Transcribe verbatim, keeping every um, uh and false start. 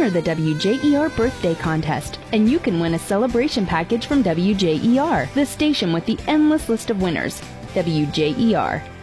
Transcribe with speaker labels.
Speaker 1: enter the W J E R birthday contest, and you can win a celebration package from W J E R, the station with the endless list of winners. W J E R,